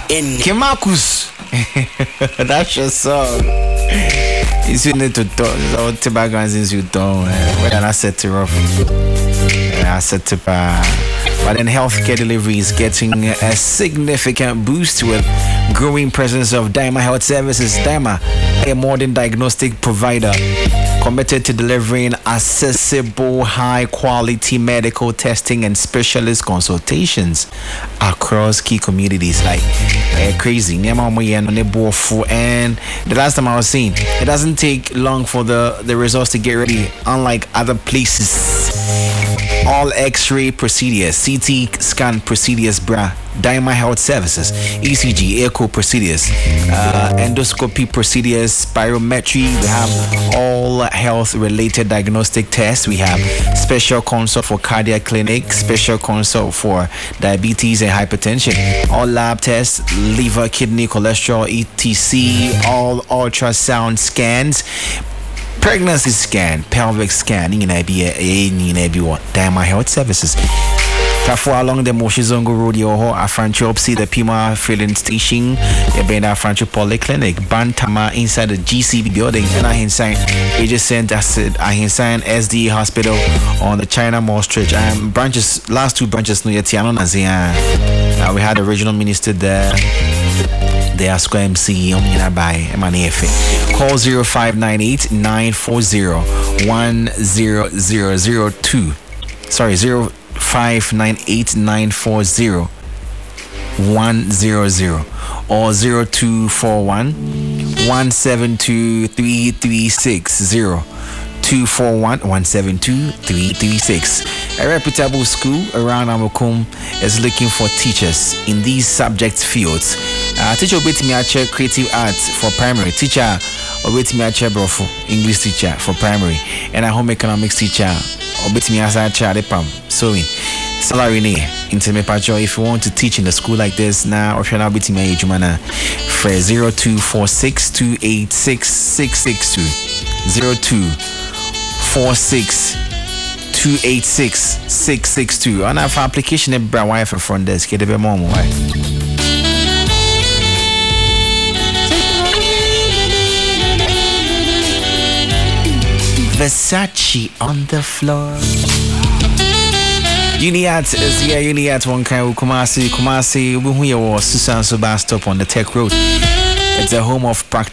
in Kimakus. That's your song. It's you need to talk. All tobacco since you don't. When I set it off, I set it. But then healthcare delivery is getting a significant boost with growing presence of Daima Health Services. Daima, a modern diagnostic provider committed to delivering accessible, high-quality medical testing and specialist consultations across key communities. Like crazy. And the last time I was seeing, it doesn't take long for the results to get ready, unlike other places. All X-ray procedures, CT scan procedures, Daima Health Services, ECG, echo procedures, endoscopy procedures, spirometry. We have all health-related diagnostic tests. We have special consult for cardiac clinic, special consult for diabetes and hypertension, all lab tests, liver, kidney, cholesterol, etc., all ultrasound scans, pregnancy scan, pelvic scan, Daima Health Services. Therefore, along the Moshizongo Road, Afrancho Opsi, the Pima filling station, the Benda Afrancho Polyclinic, Bantama inside the GCB building, and I sign adjacent asset, I sign SD Hospital on the China Mall Stretch. Branches, last two branches, we had the regional minister there. They are Square MC by MNF. Call 0598-940-10002. Sorry, 0598-940-100 or 0241-172-3360. 241-172-336. A reputable school around Amokum is looking for teachers in these subject fields. Teacher obey me at creative arts for primary. Teacher obey me at brofo English teacher for primary. And a home economics teacher obey me as a child sewing. Salary into me pacho. If you want to teach in a school like this now, or now betting me age mana for 0246286662 0246286662. On our application at Brown Wife front desk. Get a bit more. Versace on the floor. Uniat is here. Uniat one kind of Kumasi. We was Susan Subas stop on the Tech Road. It's a home of practice.